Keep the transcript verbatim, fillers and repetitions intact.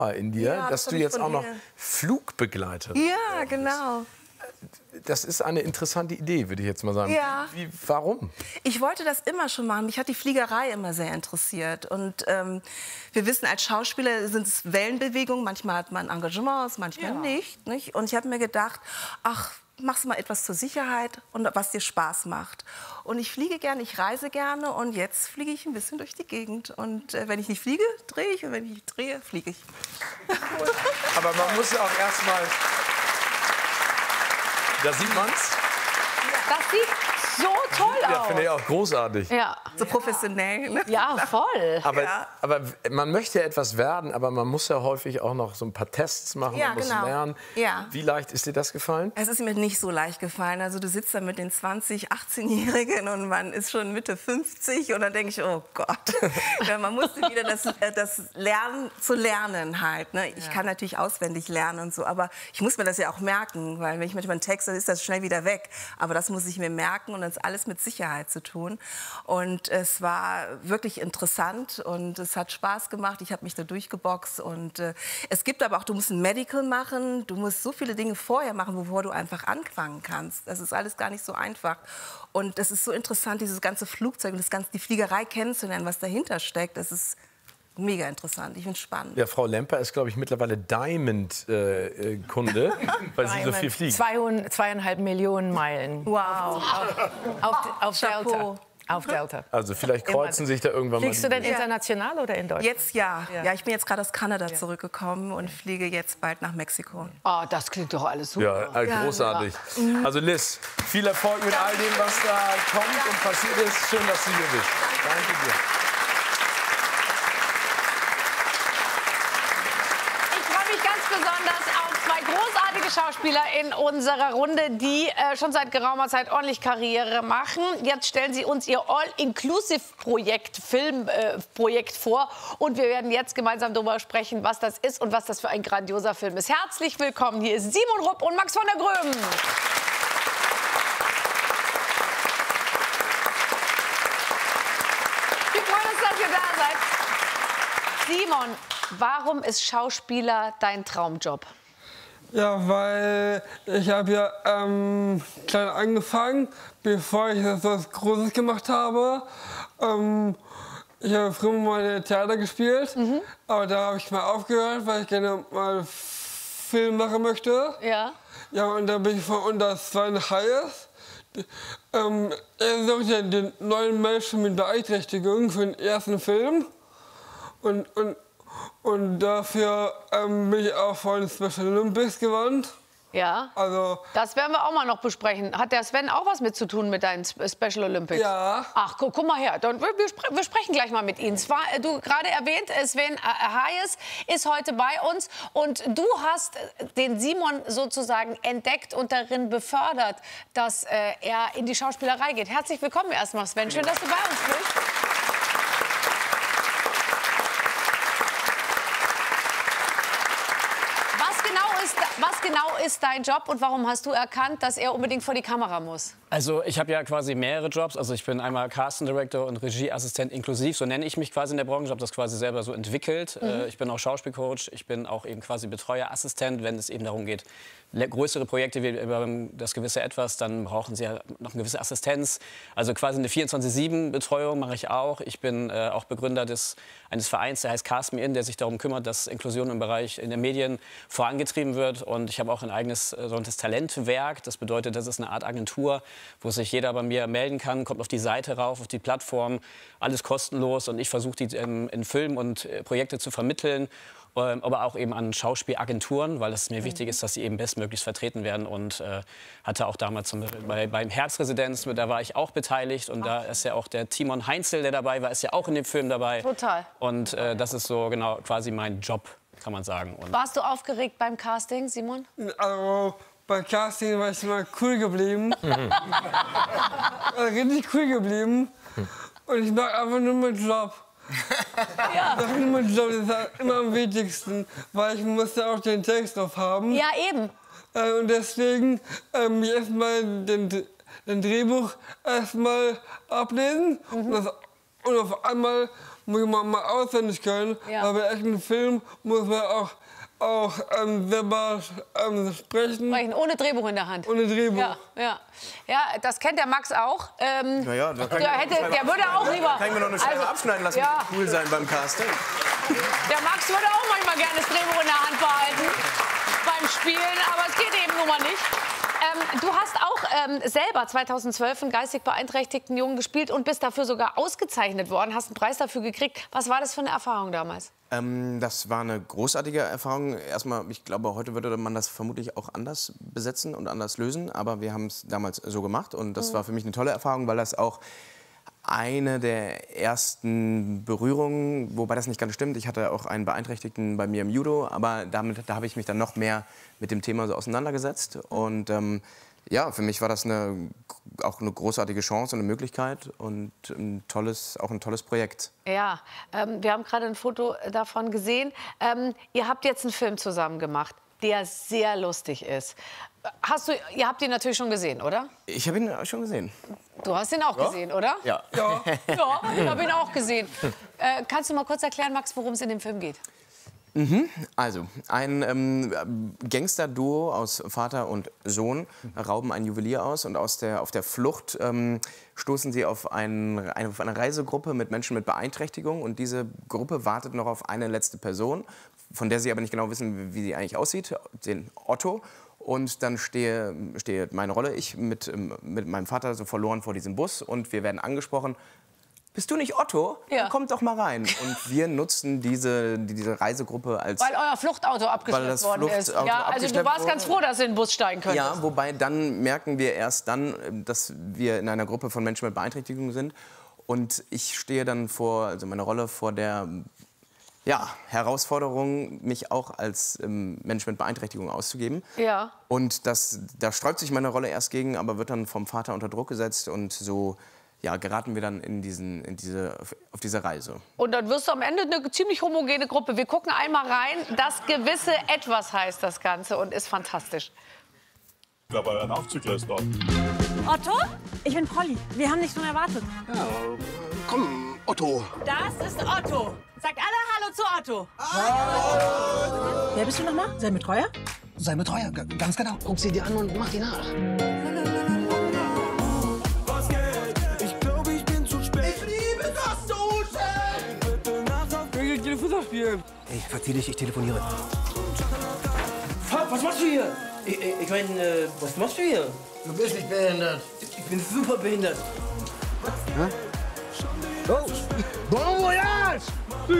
in dir, Ja, dass das du hab ich jetzt von auch noch ihr. Flugbegleiterin Ja, genau. Das ist eine interessante Idee, würde ich jetzt mal sagen. Ja. Wie, warum? Ich wollte das immer schon machen. Mich hat die Fliegerei immer sehr interessiert. Und ähm, wir wissen, als Schauspieler sind es Wellenbewegungen. Manchmal hat man Engagements, manchmal Ja. nicht, nicht. Und ich habe mir gedacht, ach, machst mal etwas zur Sicherheit und was dir Spaß macht. Und ich fliege gerne, ich reise gerne und jetzt fliege ich ein bisschen durch die Gegend. Und äh, wenn ich nicht fliege, drehe ich und wenn ich nicht drehe, fliege ich. Aber man muss ja auch erst mal... Da sieht man's. Das sieht so toll Ja, aus. finde ich auch großartig. Ja. So professionell. Ne? Ja, voll. Aber, Ja. aber man möchte ja etwas werden, aber man muss ja häufig auch noch so ein paar Tests machen, Ja, man muss genau. lernen. Ja. Wie leicht ist dir das gefallen? Es ist mir nicht so leicht gefallen. Also du sitzt da mit den zwanzig-, achtzehnjährigen und man ist schon Mitte fünfzig und dann denke ich, oh Gott. Ja, man musste wieder das, äh, das Lernen zu lernen halt. Ne? Ich kann natürlich auswendig lernen und so, aber ich muss mir das ja auch merken, weil wenn ich manchmal einen Text, dann ist das schnell wieder weg. Aber das muss ich mir merken und das ist alles mit Sicherheit zu tun. Und es war wirklich interessant und es hat Spaß gemacht. Ich habe mich da durchgeboxt und äh, es gibt aber auch, du musst ein Medical machen, du musst so viele Dinge vorher machen, bevor du einfach anfangen kannst. Das ist alles gar nicht so einfach. Und es ist so interessant, dieses ganze Flugzeug und das ganze, die Fliegerei kennenzulernen, was dahinter steckt. Das ist mega interessant. Ich finde es spannend. Ja, Frau Lemper ist, glaube ich, mittlerweile Diamond-Kunde, äh, weil sie so viel fliegt. Zweihundert, zweieinhalb Millionen Meilen. Wow. Auf, auf Chapeau. Delta. Auf Delta. Also vielleicht kreuzen sich da irgendwann Fliegst du mal... denn international oder in Deutschland? Jetzt ja. Ja. ja. Ich bin jetzt gerade aus Kanada zurückgekommen und fliege jetzt bald nach Mexiko. Oh, das klingt doch alles super. Ja, äh, großartig. Also Liz, viel Erfolg mit all dem, was da kommt und passiert ist. Schön, dass du hier bist. Danke dir. Ich freue mich ganz besonders auf zwei großartige Schauspieler in unserer Runde, die äh, schon seit geraumer Zeit ordentlich Karriere machen. Jetzt stellen sie uns ihr All-Inclusive-Projekt, Filmprojekt äh, vor. Und wir werden jetzt gemeinsam darüber sprechen, was das ist und was das für ein grandioser Film ist. Herzlich willkommen, hier ist Simon Rupp und Max von der Gröben. Wir freuen uns, dass ihr da seid. Simon, warum ist Schauspieler dein Traumjob? Ja, weil ich habe ja ähm, klein angefangen, bevor ich das was Großes gemacht habe. Ähm, ich habe früher mal Theater gespielt, mhm. aber da habe ich mal aufgehört, weil ich gerne mal Film machen möchte. Ja. Ja, und dann bin ich von unter zwei nach Hayes. Ähm, er sucht ja den neuen Menschen mit Beeinträchtigung für den ersten Film. Und, und Und dafür ähm, bin ich auch von Special Olympics gewandt. Ja. Also, Das werden wir auch mal noch besprechen. Hat der Sven auch was mit zu tun mit deinen Special Olympics? Ja. Ach, guck, guck mal her. Dann, wir, wir, spre wir sprechen gleich mal mit Ihnen. Zwar, äh, du gerade erwähnt, äh, Sven Hayes ist heute bei uns. Und du hast den Simon sozusagen entdeckt und darin befördert, dass äh, er in die Schauspielerei geht. Herzlich willkommen erstmal, Sven. Schön, dass du bei uns bist. Was genau ist dein Job und warum hast du erkannt, dass er unbedingt vor die Kamera muss? Also ich habe ja quasi mehrere Jobs. Also ich bin einmal Casting Director und Regieassistent inklusiv. So nenne ich mich quasi in der Branche. Ich habe das quasi selber so entwickelt. Mhm. Ich bin auch Schauspielcoach. Ich bin auch eben quasi Betreuerassistent, wenn es eben darum geht, größere Projekte wie das gewisse Etwas, dann brauchen sie ja noch eine gewisse Assistenz. Also quasi eine vierundzwanzig sieben Betreuung mache ich auch. Ich bin äh, auch Begründer des, eines Vereins, der heißt Cast Me In, der sich darum kümmert, dass Inklusion im Bereich in den Medien vorangetrieben wird. Und ich habe auch ein eigenes äh, sogenanntes Talentwerk. Das bedeutet, das ist eine Art Agentur, wo sich jeder bei mir melden kann, kommt auf die Seite rauf, auf die Plattform, alles kostenlos. Und ich versuche, die ähm, in Filme und äh, Projekte zu vermitteln. Aber auch eben an Schauspielagenturen, weil es mir mhm. wichtig ist, dass sie eben bestmöglichst vertreten werden. Und äh, hatte auch damals zum Beispiel bei, beim Herzresidenz, da war ich auch beteiligt. Und Ach. da ist ja auch der Timon Heinzel, der dabei war, ist ja auch in dem Film dabei. Total. Und äh, das ist so genau quasi mein Job, kann man sagen. Und Warst du aufgeregt beim Casting, Simon? Also bei Casting war ich immer cool geblieben. Mhm. Also richtig cool geblieben. Und ich mag einfach nur meinen Job. Ja. Das ist mein Job, das ist immer am wichtigsten, weil ich muss ja auch den Text drauf haben. Ja, eben. Äh, und deswegen ähm, erstmal den, den Drehbuch erstmal ablesen. Mhm. Und, das, und auf einmal muss man mal auswendig können. Ja. Aber bei echten Film muss man auch, auch ähm, selber ähm, sprechen. Sprechen, ohne Drehbuch in der Hand. Ohne Drehbuch. Ja, ja. Ja, das kennt der Max auch. Ähm, Na ja, da kann der, ich- hätte, der würde auch lieber... Kann ich mir noch eine Scheibe Also, abschneiden lassen, ja. cool sein beim Casting. Der Max würde auch manchmal gerne das Drehbuch in der Hand behalten beim Spielen, aber es geht eben nun mal nicht. Ähm, du hast auch ähm, selber zweitausendzwölf einen geistig beeinträchtigten Jungen gespielt und bist dafür sogar ausgezeichnet worden, hast einen Preis dafür gekriegt. Was war das für eine Erfahrung damals? Ähm, das war eine großartige Erfahrung. Erstmal, ich glaube, heute würde man das vermutlich auch anders besetzen und anders lösen. Aber wir haben es damals so gemacht. Und das war für mich eine tolle Erfahrung, weil das auch eine der ersten Berührungen, wobei das nicht ganz stimmt. Ich hatte auch einen Beeinträchtigten bei mir im Judo. Aber damit, da habe ich mich dann noch mehr mit dem Thema so auseinandergesetzt. Und ähm, ja, für mich war das eine, auch eine großartige Chance und eine Möglichkeit und ein tolles, auch ein tolles Projekt. Ja, ähm, wir haben gerade ein Foto davon gesehen. Ähm, ihr habt jetzt einen Film zusammen gemacht, der sehr lustig ist. Hast du, ihr habt ihn natürlich schon gesehen, oder? Ich habe ihn schon gesehen. Du hast ihn auch gesehen, oder? Ja. Ja, ja ich habe ihn auch gesehen. Äh, kannst du mal kurz erklären, Max, worum es in dem Film geht? Mhm. Also, ein ähm, Gangster-Duo aus Vater und Sohn rauben einen Juwelier aus und aus der, auf der Flucht ähm, stoßen sie auf, ein, eine, auf eine Reisegruppe mit Menschen mit Beeinträchtigung und diese Gruppe wartet noch auf eine letzte Person, von der sie aber nicht genau wissen, wie sie eigentlich aussieht, den Otto. Und dann stehe, stehe meine Rolle, ich mit, mit meinem Vater so verloren vor diesem Bus und wir werden angesprochen. Bist du nicht Otto? Ja. Dann komm doch mal rein. Und wir nutzen diese, diese Reisegruppe als... Weil euer Fluchtauto abgeschleppt das worden ist. Fluchtauto Ja, also du abgeschleppt warst wurde. ganz froh, dass du in den Bus steigen könntest. Ja, wobei dann merken wir erst dann, dass wir in einer Gruppe von Menschen mit Beeinträchtigung sind. Und ich stehe dann vor, also meine Rolle vor der ja, Herausforderung, mich auch als ähm, Mensch mit Beeinträchtigung auszugeben. Ja. Und das, da sträubt sich meine Rolle erst gegen, aber wird dann vom Vater unter Druck gesetzt und so ja, geraten wir dann in, diesen, in diese, auf diese Reise. Und dann wirst du am Ende eine ziemlich homogene Gruppe. Wir gucken einmal rein. Das gewisse Etwas heißt das Ganze und ist fantastisch. Ich glaube, euren Aufzug lässt da. Otto? Ich bin Polly. Wir haben dich schon erwartet. Ja, komm, Otto. Das ist Otto. Sagt alle Hallo zu Otto. Hallo. Wer bist du nochmal? Sein Betreuer? Sei mir treuer, g- ganz genau. Guck sie dir an und mach die nach. Ich will Fußball spielen. Ey, verzieh dich, ich telefoniere. Was machst du hier? Ich, ich, ich meine, äh, was machst du hier? Du bist nicht behindert. Ich bin super behindert. Oh, Bon Voyage!